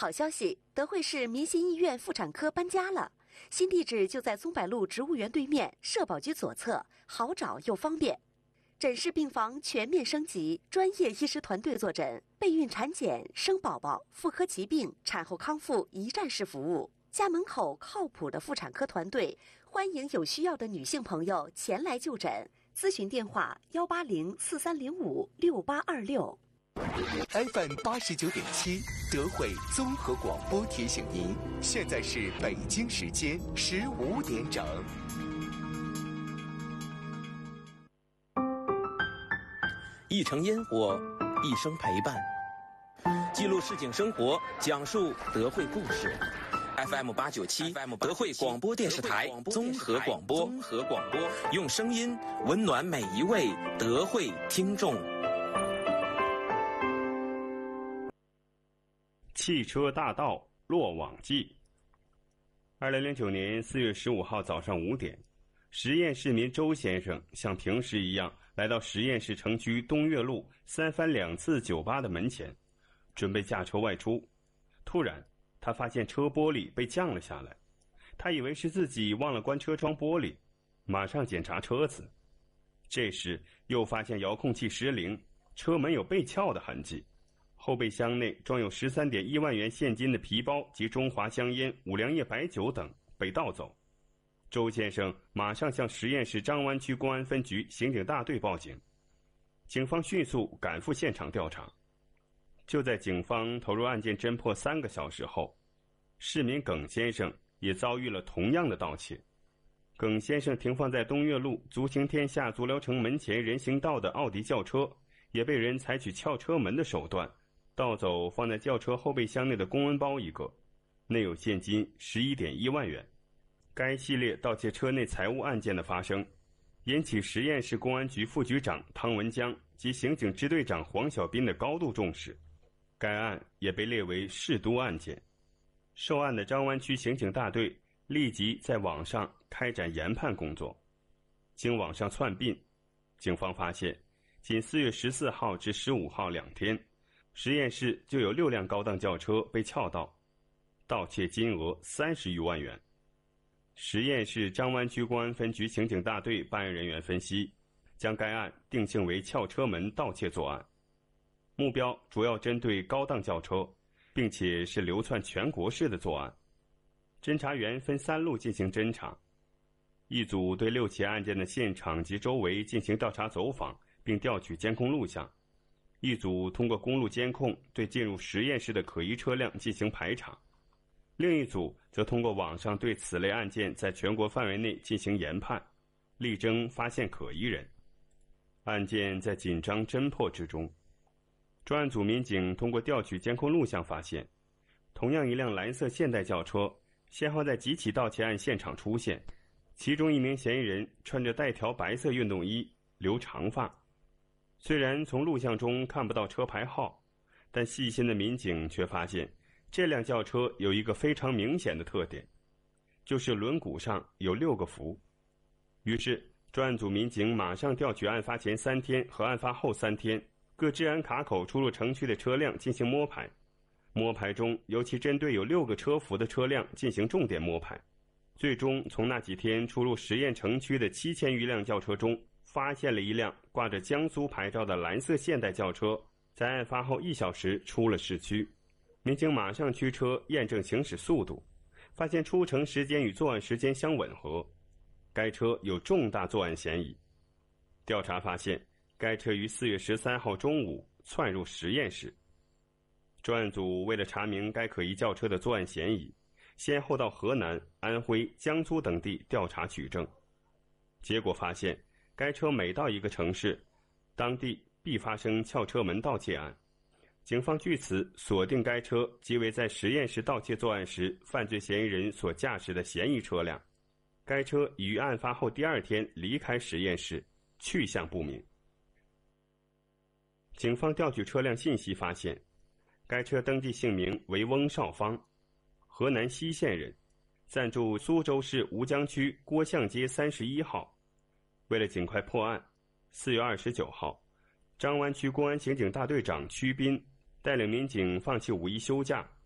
好消息，德惠市民心医院妇产科搬家了，新地址就在宗柏路植物园对面，社保局左侧，好找又方便。诊室病房全面升级，专业医师团队坐诊，备孕产检、生宝宝、妇科疾病、产后康复一站式服务。家门口靠谱的妇产科团队，欢迎有需要的女性朋友前来就诊。咨询电话18043056826。 FM 89.7德惠综合广播提醒您，现在是北京时间15点整。 一城烟火，一生陪伴，记录市井生活，讲述德惠故事。FM 897德惠广播电视台综合广播，用声音温暖每一位德惠听众。 汽车大盗落网记。2009年4月15号早上5点，十堰市民周先生像平时一样来到十堰市城区东岳路三番两次酒吧的门前，准备驾车外出。突然他发现车玻璃被降了下来，他以为是自己忘了关车窗玻璃，马上检查车子。这时又发现遥控器失灵，车门有被撬的痕迹，后备箱内装有13.1万元现金的皮包及中华香烟、五粮液白酒等被盗走。周先生马上向十堰市张湾区公安分局刑警大队报警，警方迅速赶赴现场调查。就在警方投入案件侦破3个小时后，市民耿先生也遭遇了同样的盗窃。耿先生停放在东岳路足行天下足疗城门前人行道的奥迪轿车，也被人采取撬车门的手段盗走放在轿车后备箱内的公文包一个，内有现金11.1万元。该系列盗窃车内财物案件的发生，引起十堰市公安局副局长汤文江及刑警支队长黄小斌的高度重视，该案也被列为市都案件。受案的张湾区刑警大队立即在网上开展研判工作。经网上窜并，警方发现仅4月14号至15号2天，十堰市就有6辆高档轿车被撬盗，盗窃金额30余万元。十堰市张湾区公安分局刑警大队办案人员分析，将该案定性为撬车门盗窃作案，目标主要针对高档轿车，并且是流窜全国式的作案。侦查员分3路进行侦查，一组对6起案件的现场及周围进行调查走访，并调取监控录像；一组通过公路监控对进入十堰市的可疑车辆进行排查；另一组则通过网上对此类案件在全国范围内进行研判，力争发现可疑人。案件在紧张侦破之中。专案组民警通过调取监控录像发现，同样一辆蓝色现代轿车先后在几起盗窃案现场出现，其中一名嫌疑人穿着带条白色运动衣，留长发。虽然从录像中看不到车牌号，但细心的民警却发现这辆轿车有一个非常明显的特点，就是轮毂上有6个符。于是专案组民警马上调取案发前3天和案发后3天各治安卡口出入城区的车辆进行摸排，摸排中尤其针对有6个车符的车辆进行重点摸排。最终从那几天出入十堰城区的7000余辆轿车中，发现了一辆挂着江苏牌照的蓝色现代轿车，在案发后1小时出了市区。民警马上驱车验证行驶速度，发现出城时间与作案时间相吻合，该车有重大作案嫌疑。调查发现，该车于4月13号中午窜入十堰市。专案组为了查明该可疑轿车的作案嫌疑，先后到河南、安徽、江苏等地调查取证。结果发现，该车每到一个城市，当地必发生撬车门盗窃案。警方据此锁定该车即为在十堰市盗窃作案时犯罪嫌疑人所驾驶的嫌疑车辆。该车已于案发后第2天离开十堰市，去向不明。警方调取车辆信息发现，该车登记姓名为翁少芳，河南西县人，暂住苏州市吴江区郭巷街31号。为了尽快破案，4月29号，张湾区公安刑警大队长曲斌带领民警放弃5一休假，